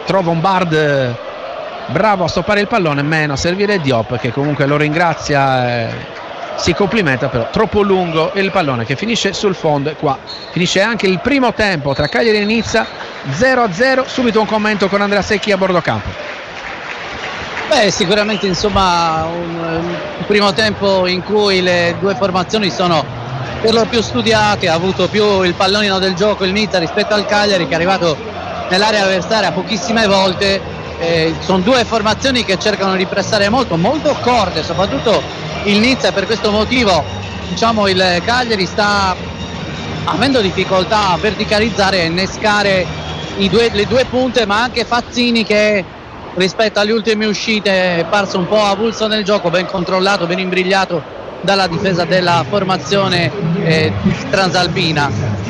trova un Bard bravo a stoppare il pallone, meno a servire Diop, che comunque lo ringrazia, si complimenta, però troppo lungo il pallone che finisce sul fondo. E qua finisce anche il primo tempo tra Cagliari e Nizza, 0-0. Subito un commento con Andrea Secchi a bordo campo. Sicuramente insomma un primo tempo in cui le due formazioni sono per lo più studiate, ha avuto più il pallonino del gioco il Nizza rispetto al Cagliari, che è arrivato nell'area avversaria pochissime volte. Sono due formazioni che cercano di pressare molto corte, soprattutto il Nizza, e per questo motivo diciamo il Cagliari sta avendo difficoltà a verticalizzare e innescare le due punte, ma anche Fazzini, che rispetto alle ultime uscite è parso un po' avulso nel gioco, ben controllato, ben imbrigliato dalla difesa della formazione transalpina.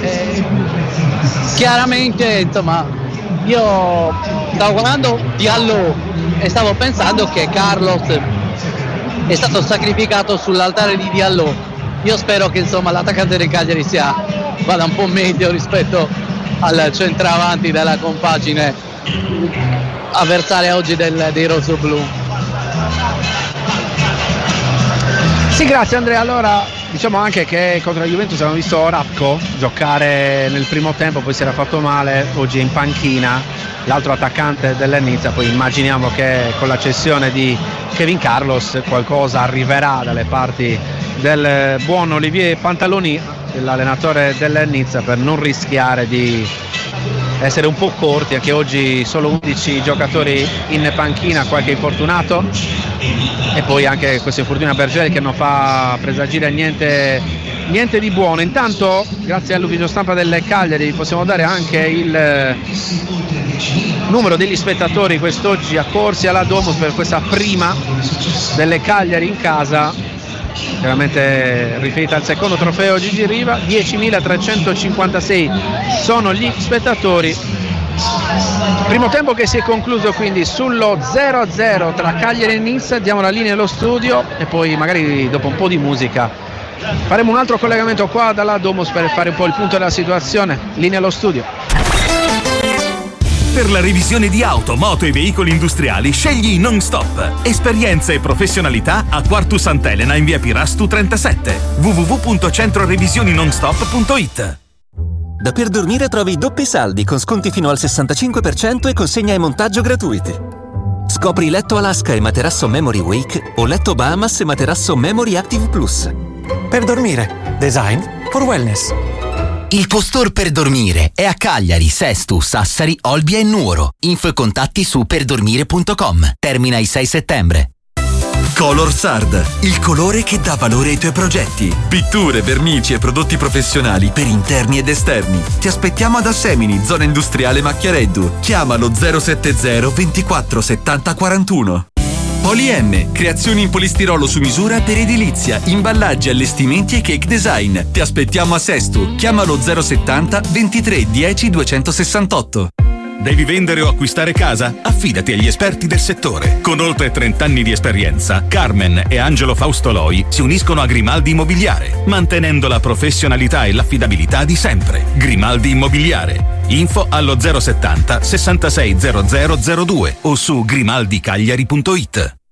Chiaramente insomma io stavo guardando Diallo e stavo pensando che Carlos è stato sacrificato sull'altare di Diallo. Io spero che insomma l'attaccante del Cagliari vada un po' meglio rispetto al centravanti della compagine avversaria oggi dei rossoblu. Sì, grazie Andrea. Allora diciamo anche che contro la Juventus abbiamo visto Oratko giocare nel primo tempo, poi si era fatto male, oggi è in panchina l'altro attaccante dell'Nizza. Poi immaginiamo che con la cessione di Kevin Carlos qualcosa arriverà dalle parti del buon Olivier Pantaloni, l'allenatore dell'Nizza, per non rischiare di essere un po' corti. Anche oggi solo 11 giocatori in panchina, qualche infortunato, e poi anche questo infortunio a Bergelli che non fa presagire niente di buono. Intanto grazie all'ufficio stampa del Cagliari possiamo dare anche il numero degli spettatori quest'oggi accorsi alla Domus per questa prima delle Cagliari in casa, chiaramente riferita al secondo trofeo Gigi Riva. 10.356 sono gli spettatori. Primo tempo che si è concluso quindi sullo 0-0 tra Cagliari e Nizza. Diamo la linea allo studio e poi magari dopo un po' di musica faremo un altro collegamento qua dalla Domus per fare un po' il punto della situazione. Linea allo studio. Per la revisione di auto, moto e veicoli industriali scegli Non Stop. Esperienza e professionalità a Quartu Sant'Elena in via Pirastu 37. www.centrorevisioninonstop.it. Da Per Dormire trovi doppi saldi con sconti fino al 65% e consegna e montaggio gratuiti. Scopri letto Alaska e materasso Memory Wake o letto Bahamas e materasso Memory Active Plus. Per Dormire, design for wellness. Il tuo store per dormire è a Cagliari, Sesto, Sassari, Olbia e Nuoro. Info e contatti su perdormire.com. Termina il 6 settembre. Color Sard, il colore che dà valore ai tuoi progetti. Pitture, vernici e prodotti professionali per interni ed esterni. Ti aspettiamo ad Assemini, zona industriale Macchiareddu. Chiamalo 070 24 70 41. Poli-M, creazioni in polistirolo su misura per edilizia, imballaggi, allestimenti e cake design. Ti aspettiamo a Sesto. Chiamalo 070 23 10 268. Devi vendere o acquistare casa? Affidati agli esperti del settore. Con oltre 30 anni di esperienza, Carmen e Angelo Faustoloi si uniscono a Grimaldi Immobiliare, mantenendo la professionalità e l'affidabilità di sempre. Grimaldi Immobiliare. Info allo 070 66 0002 o su grimaldicagliari.it.